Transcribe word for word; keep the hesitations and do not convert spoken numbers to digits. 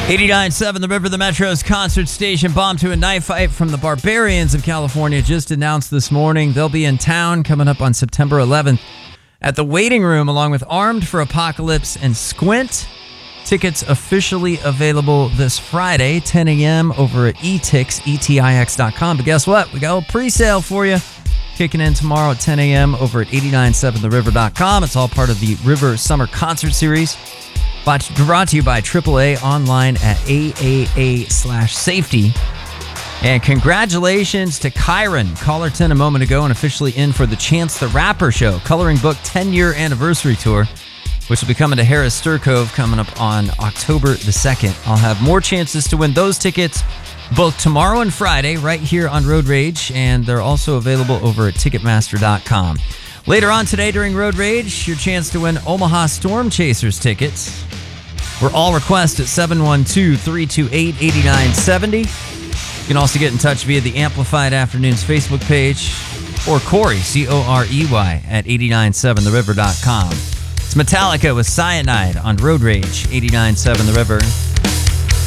eighty-nine point seven The River, the Metro's concert station. Bomb to a Knife Fight from the Barbarians of California just announced this morning. They'll be in town coming up on September eleventh at the Waiting Room, along with Armed for Apocalypse and Squint. Tickets officially available this Friday, ten a.m. over at etix, E T I X dot com. But guess what? We got a pre-sale for you. Kicking in tomorrow at ten a.m. over at eighty-nine seven the river dot com. It's all part of the River Summer Concert Series. Brought to you by triple A online at A A A slash safety. And congratulations to Kyron. Caller ten a moment ago and officially in for the Chance the Rapper Show Coloring Book ten-year anniversary tour, which will be coming to Harris Sturcove coming up on October the second. I'll have more chances to win those tickets both tomorrow and Friday right here on Road Rage, and they're also available over at ticketmaster dot com. Later on today during Road Rage, your chance to win Omaha Storm Chasers tickets. We're all request at seven one two, three two eight, eight nine seven zero. You can also get in touch via the Amplified Afternoons Facebook page or Corey, C O R E Y, at eighty-nine seven the river dot com. It's Metallica with Cyanide on Road Rage, eighty-nine seven The River.